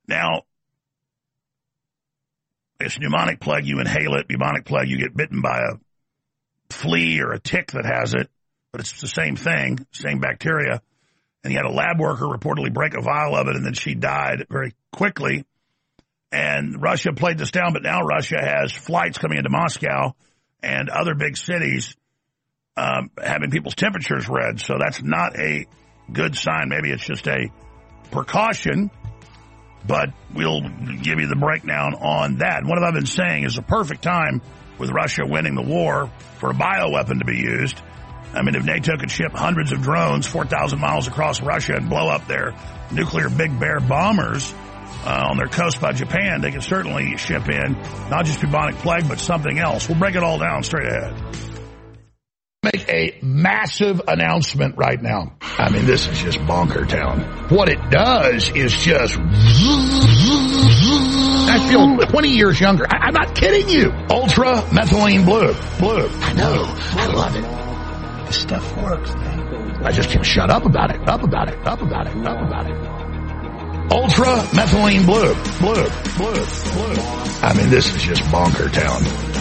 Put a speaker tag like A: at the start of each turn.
A: Now, it's pneumonic plague. You inhale it. Bubonic plague, you get bitten by a flea or a tick that has it, but it's the same thing, same bacteria. And you had a lab worker reportedly break a vial of it, and then she died very quickly. And Russia played this down, but now Russia has flights coming into Moscow and other big cities having people's temperatures read. So that's not a good sign. Maybe it's just a precaution, but we'll give you the breakdown on that. And what I've been saying is the perfect time with Russia winning the war for a bioweapon to be used. I mean, if NATO could ship hundreds of drones 4,000 miles across Russia and blow up their nuclear Big Bear bombers on their coast by Japan, they could certainly ship in not just bubonic plague, but something else. We'll break it all down straight ahead. Make a massive announcement right now. I mean, this is just bonker town. What it does is just... I feel 20 years younger. I'm not kidding you. Ultra methylene blue. I know. I love it. This stuff works, man. I just can't shut up about it. Ultra methylene blue. I mean, this is just bonker town.